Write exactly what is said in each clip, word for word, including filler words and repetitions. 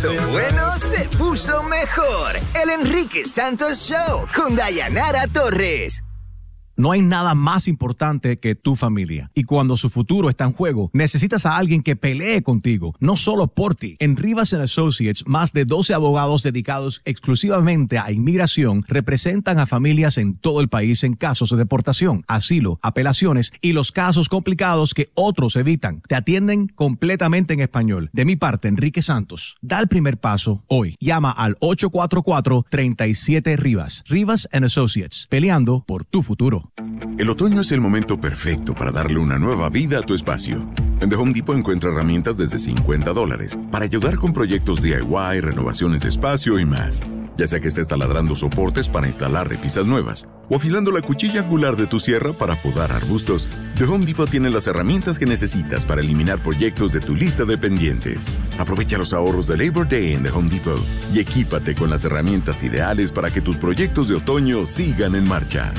Lo bueno se puso mejor. El Enrique Santos Show con Dayanara Torres. No hay nada más importante que tu familia. Y cuando su futuro está en juego, necesitas a alguien que pelee contigo, no solo por ti. En Rivas and Associates, más de doce abogados dedicados exclusivamente a inmigración representan a familias en todo el país en casos de deportación, asilo, apelaciones y los casos complicados que otros evitan. Te atienden completamente en español. De mi parte, Enrique Santos, da el primer paso hoy. Llama al ocho cuatro cuatro, tres siete Rivas. Rivas and Associates, peleando por tu futuro. El otoño es el momento perfecto para darle una nueva vida a tu espacio. En The Home Depot encuentra herramientas desde cincuenta dólares para ayudar con proyectos D I Y, renovaciones de espacio y más. Ya sea que estés taladrando soportes para instalar repisas nuevas o afilando la cuchilla angular de tu sierra para podar arbustos, The Home Depot tiene las herramientas que necesitas para eliminar proyectos de tu lista de pendientes. Aprovecha los ahorros de Labor Day en The Home Depot y equípate con las herramientas ideales para que tus proyectos de otoño sigan en marcha.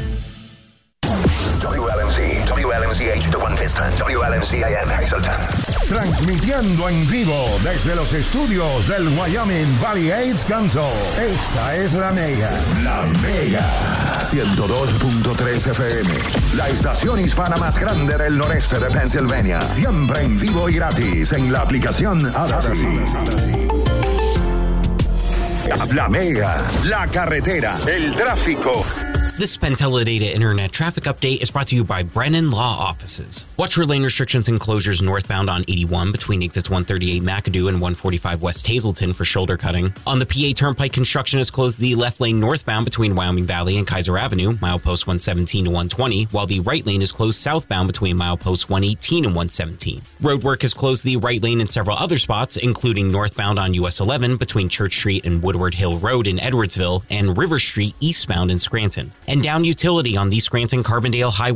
W L M C, W L M C H de One Piston, W L M C I N Hazleton. Transmitiendo en vivo desde los estudios del Wyoming Valley AIDS Council. Esta es La Mega. La Mega. ciento dos punto tres F M. La estación hispana más grande del noreste de Pennsylvania. Siempre en vivo y gratis en la aplicación Audacy. La Mega. La carretera. El tráfico. This Penn Teledata Internet Traffic Update is brought to you by Brennan Law Offices. Watch for lane restrictions and closures northbound on eighty-one between exits one thirty-eight McAdoo and one forty-five West Hazleton for shoulder cutting. On the P A Turnpike, construction has closed the left lane northbound between Wyoming Valley and Kaiser Avenue, milepost one seventeen to one twenty, while the right lane is closed southbound between mileposts one eighteen and one seventeen. Roadwork has closed the right lane in several other spots, including northbound on U S eleven between Church Street and Woodward Hill Road in Edwardsville and River Street eastbound in Scranton. And down utility on the Scranton-Carbondale Highway